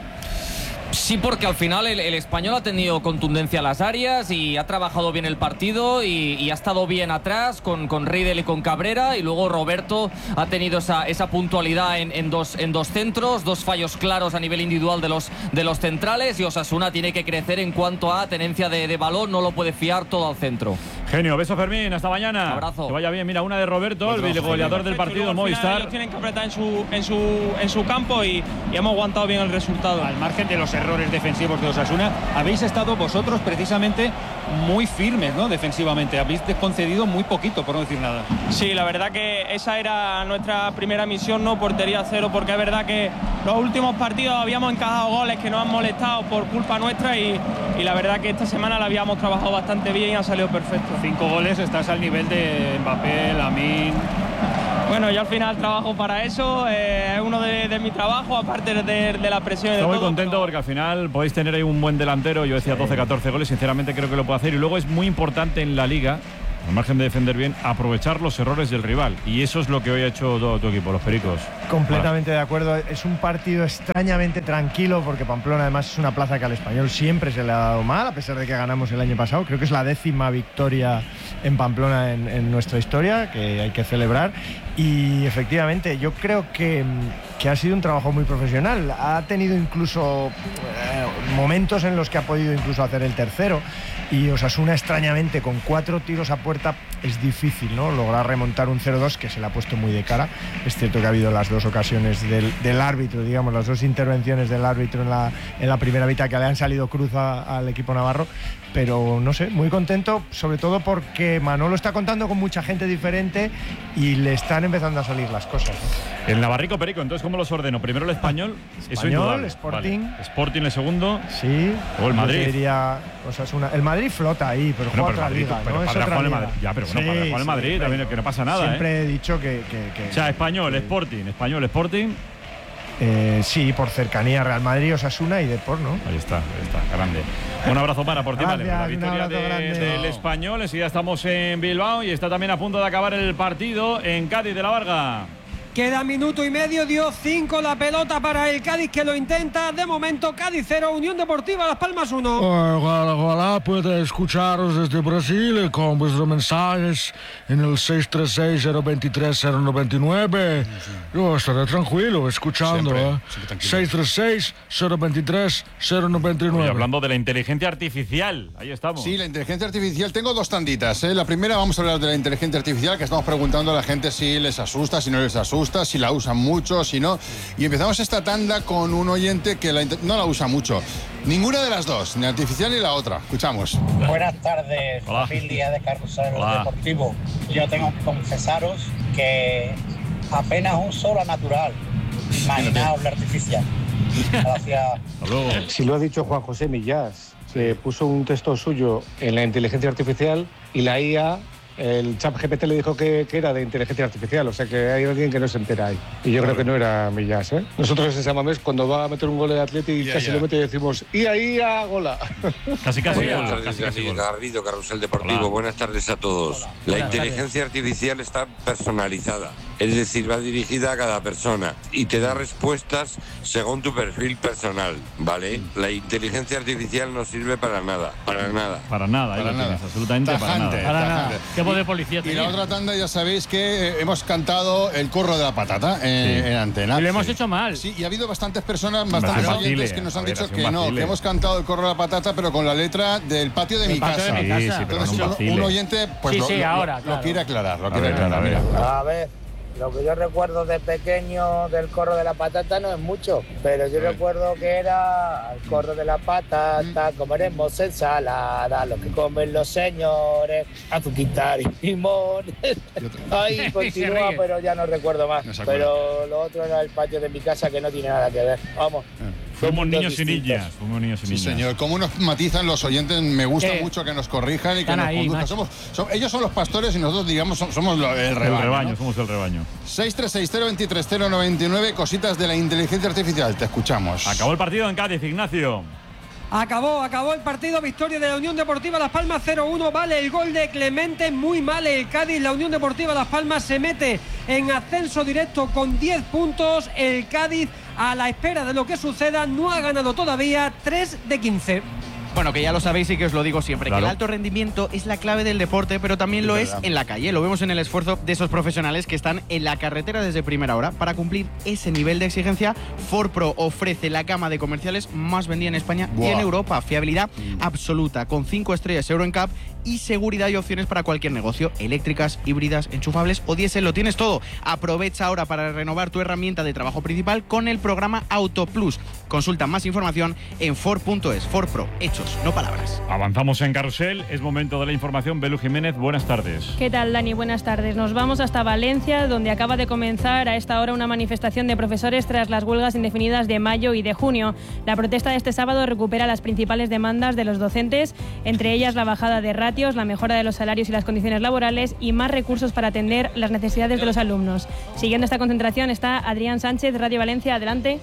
Sí, porque al final el Español ha tenido contundencia a las áreas y ha trabajado bien el partido y ha estado bien atrás con Riedel y con Cabrera, y luego Roberto ha tenido esa puntualidad en dos centros, 2 fallos claros a nivel individual de los centrales, y Osasuna tiene que crecer en cuanto a tenencia de balón, no lo puede fiar todo al centro. Genio, beso Fermín, hasta mañana. Abrazo. Que vaya bien, mira, una de Roberto, el goleador del partido, Movistar. Ellos tienen que apretar en su campo y hemos aguantado bien el resultado. Al margen de los errores defensivos de Osasuna, habéis estado vosotros precisamente muy firmes, ¿no? Defensivamente, habéis concedido muy poquito, por no decir nada. Sí, la verdad que esa era nuestra primera misión, no portería 0, porque es verdad que los últimos partidos habíamos encajado goles que nos han molestado por culpa nuestra y la verdad que esta semana la habíamos trabajado bastante bien y ha salido perfecto. 5 goles, estás al nivel de Mbappé, Lamine. Bueno, yo al final trabajo para eso, es uno de mi trabajo, aparte de la presión y de Estoy todo. muy contento porque al final podéis tener ahí un buen delantero. Yo decía 12-14 goles, sinceramente creo que lo puede hacer. Y luego es muy importante en la Liga, al margen de defender bien, aprovechar los errores del rival. Y eso es lo que hoy ha hecho todo tu equipo, los Pericos. Completamente de acuerdo. Es un partido extrañamente tranquilo porque Pamplona además es una plaza que al Español siempre se le ha dado mal, a pesar de que ganamos el año pasado. Creo que es la 10ª victoria en Pamplona en nuestra historia, que hay que celebrar. Y efectivamente, yo creo que ha sido un trabajo muy profesional. Ha tenido incluso momentos en los que ha podido incluso hacer el tercero. Y Osasuna, extrañamente, con 4 tiros a puerta, es difícil, ¿no?, lograr remontar un 0-2 que se le ha puesto muy de cara. Es cierto que ha habido las 2 ocasiones del árbitro, digamos, las 2 intervenciones del árbitro en la primera mitad que le han salido cruz al equipo navarro. Pero no sé, muy contento, sobre todo porque Manolo está contando con mucha gente diferente y le están empezando a salir las cosas, ¿no? El Navarrico, Perico, entonces ¿cómo los ordeno? Primero el Español, eso indudable. Sporting. Vale. Sporting el segundo. Sí. O el Madrid. Diría Osasuna. El Madrid flota ahí, pero juega otra liga, ¿no? Pero es para otra jugar el liga. Madrid. Ya, pero bueno, para jugar el Madrid también, que no pasa nada. Siempre he dicho que o sea, Español, Sporting. Sí, por cercanía, Real Madrid, Osasuna y Depor, ¿no? Ahí está, grande. Un abrazo para Portimale. La Gracias, victoria un abrazo grande. del Español. Enseguida estamos en Bilbao y está también a punto de acabar el partido en Cádiz de la Varga. Queda minuto y medio, dio 5 la pelota para el Cádiz, que lo intenta. De momento, Cádiz 0, Unión Deportiva Las Palmas 1. Hola, puede escucharos desde Brasil con vuestros mensajes en el 636-023-099. Yo estaré tranquilo escuchando. Siempre 636-023-099. Hablando de la inteligencia artificial, ahí estamos. Sí, la inteligencia artificial. Tengo 2 tanditas. La primera, vamos a hablar de la inteligencia artificial, que estamos preguntando a la gente si les asusta, si no les asusta, si la usan mucho, si no. Y empezamos esta tanda con un oyente que no la usa mucho. Ninguna de las dos, ni la artificial ni la otra. Escuchamos. Buenas tardes, familia de Carrusel Deportivo. Yo tengo que confesaros que apenas un solo natural. Imaginaos la artificial. Gracias. Si lo ha dicho Juan José Millás, que puso un texto suyo en la inteligencia artificial y la IA, el ChatGPT le dijo que era de inteligencia artificial, o sea que hay alguien que no se entera ahí. Y yo creo que no era Millás, ¿eh? Nosotros en San Mamés, cuando va a meter un gol de Atleti, casi lo mete y decimos ¡Ia, gola! Casi. Buenas tardes, Dani Garrido, Carrusel Deportivo. Hola. Buenas tardes a todos. La inteligencia artificial está personalizada, es decir, va dirigida a cada persona y te da respuestas según tu perfil personal, ¿vale? La inteligencia artificial no sirve para nada, para nada. Para nada, ahí lo tienes, absolutamente Tajante, para nada. tajante. de policía Y tenía. la otra tanda, ya sabéis que hemos cantado el corro de la patata en antena. Y lo hemos hecho mal. Sí, y ha habido bastantes personas, bastantes Vacile, oyentes que nos han a ver, dicho ha sido que un no, vacile. que hemos cantado el corro de la patata, pero con la letra del patio de mi casa. patio de mi casa. Sí, pero Entonces, no un vacile. un oyente pues Sí, ahora, lo claro. quiere aclarar. A ver, mira. A ver, lo que yo recuerdo de pequeño del corro de la patata no es mucho, pero yo recuerdo que era el corro de la patata, comeremos ensalada, lo que comen los señores, azuquitar y limón. Ahí continúa, ríe. pero ya no recuerdo más. No se acuerda. Pero lo otro era el patio de mi casa, que no tiene nada que ver. Vamos. Fuimos mundos niños y distintos. niñas. Fuimos niños y Sí, niñas. señor. Cómo nos matizan los oyentes. Me gusta mucho que nos corrijan y que Están nos ahí, conduzcan. macho. Ellos son los pastores y nosotros, digamos, somos el rebaño. ¿no? Somos el rebaño. 636-023-099, cositas de la inteligencia artificial. Te escuchamos. Acabó el partido en Cádiz, Ignacio. Acabó el partido, victoria de la Unión Deportiva Las Palmas 0-1, vale el gol de Clemente, muy mal el Cádiz, la Unión Deportiva Las Palmas se mete en ascenso directo con 10 puntos, el Cádiz a la espera de lo que suceda no ha ganado todavía, 3 de 15. Bueno, que ya lo sabéis y que os lo digo siempre, Claro. que el alto rendimiento es la clave del deporte, pero también lo es en la calle. Lo vemos en el esfuerzo de esos profesionales que están en la carretera desde primera hora. Para cumplir ese nivel de exigencia, Ford Pro ofrece la gama de comerciales más vendida en España y en Europa. Fiabilidad absoluta, con 5 estrellas Euro NCAP y seguridad y opciones para cualquier negocio. Eléctricas, híbridas, enchufables o diésel, lo tienes todo. Aprovecha ahora para renovar tu herramienta de trabajo principal con el programa Auto Plus. Consulta más información en Ford.es. Ford Pro, hechos, no palabras. Avanzamos en Carrusel. Es momento de la información. Belu Jiménez, buenas tardes. ¿Qué tal, Dani? Buenas tardes. Nos vamos hasta Valencia, donde acaba de comenzar a esta hora una manifestación de profesores tras las huelgas indefinidas de mayo y de junio. La protesta de este sábado recupera las principales demandas de los docentes, entre ellas la bajada de ratios patios, la mejora de los salarios y las condiciones laborales y más recursos para atender las necesidades de los alumnos. Siguiendo esta concentración está Adrián Sánchez, Radio Valencia. Adelante.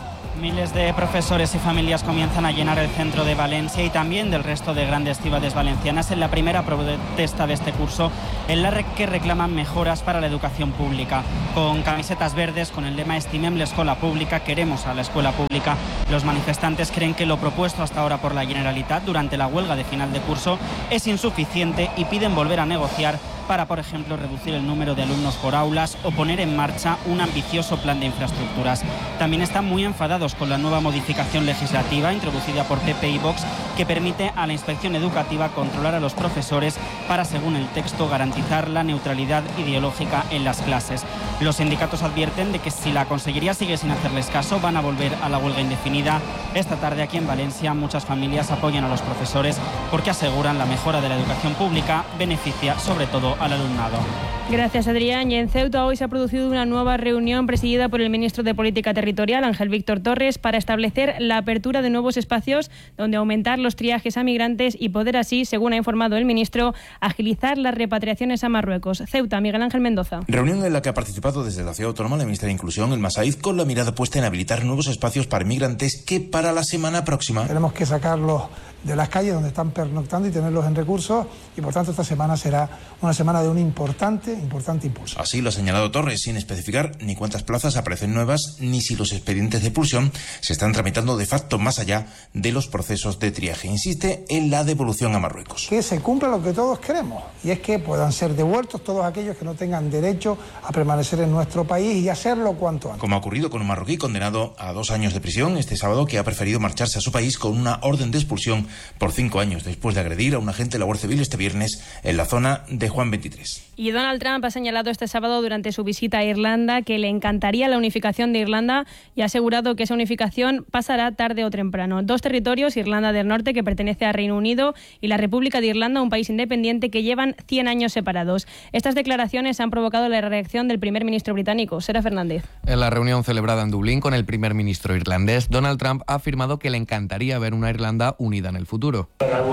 Miles de profesores y familias comienzan a llenar el centro de Valencia y también del resto de grandes ciudades valencianas en la primera protesta de este curso, en la que reclaman mejoras para la educación pública. Con camisetas verdes, con el lema Estimem l'escola pública, queremos a la escuela pública, los manifestantes creen que lo propuesto hasta ahora por la Generalitat durante la huelga de final de curso es insuficiente y piden volver a negociar para, por ejemplo, reducir el número de alumnos por aulas o poner en marcha un ambicioso plan de infraestructuras. También están muy enfadados con la nueva modificación legislativa introducida por PP y Vox, que permite a la Inspección Educativa controlar a los profesores para, según el texto, garantizar la neutralidad ideológica en las clases. Los sindicatos advierten de que si la Consellería sigue sin hacerles caso, van a volver a la huelga indefinida. Esta tarde aquí en Valencia muchas familias apoyan a los profesores porque aseguran la mejora de la educación pública beneficia sobre todo al alumnado. Gracias, Adrián. Y en Ceuta hoy se ha producido una nueva reunión presidida por el ministro de Política Territorial, Ángel Víctor Torres, para establecer la apertura de nuevos espacios donde aumentar los triajes a migrantes y poder así, según ha informado el ministro, agilizar las repatriaciones a Marruecos. Ceuta, Miguel Ángel Mendoza. Reunión en la que ha participado desde la ciudad autónoma la ministra de Inclusión, el Masaiz, con la mirada puesta en habilitar nuevos espacios para migrantes que para la semana próxima... Tenemos que sacarlos de las calles donde están pernoctando y tenerlos en recursos, y por tanto esta semana será una semana de un importante impulso. Así lo ha señalado Torres, sin especificar ni cuántas plazas aparecen nuevas, ni si los expedientes de expulsión se están tramitando de facto más allá de los procesos de triaje. Insiste en la devolución a Marruecos. Que se cumpla lo que todos queremos, y es que puedan ser devueltos todos aquellos que no tengan derecho a permanecer en nuestro país y hacerlo cuanto antes. Como ha ocurrido con un marroquí condenado a 2 años de prisión este sábado, que ha preferido marcharse a su país con una orden de expulsión por 5 años después de agredir a un agente de la Guardia Civil este viernes en la zona de Juan 23. Y Donald Trump ha señalado este sábado durante su visita a Irlanda que le encantaría la unificación de Irlanda y ha asegurado que esa unificación pasará tarde o temprano. 2 territorios, Irlanda del Norte, que pertenece a Reino Unido, y la República de Irlanda, un país independiente, que llevan 100 años separados. Estas declaraciones han provocado la reacción del primer ministro británico, Sara Fernández. En la reunión celebrada en Dublín con el primer ministro irlandés, Donald Trump ha afirmado que le encantaría ver una Irlanda unida en el futuro.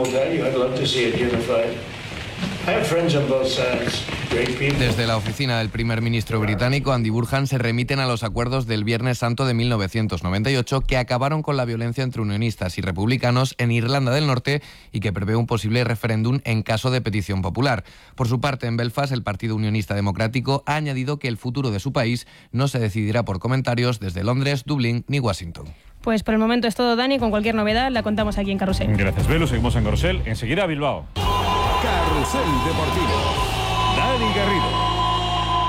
Desde la oficina del primer ministro británico, Andy Burhan, se remiten a los acuerdos del Viernes Santo de 1998 que acabaron con la violencia entre unionistas y republicanos en Irlanda del Norte y que prevé un posible referéndum en caso de petición popular. Por su parte, en Belfast, el Partido Unionista Democrático ha añadido que el futuro de su país no se decidirá por comentarios desde Londres, Dublín ni Washington. Pues por el momento es todo, Dani. Con cualquier novedad la contamos aquí en Carrusel. Gracias, Belu. Seguimos en Carrusel. Enseguida Bilbao. Carrusel Deportivo. Dani Garrido.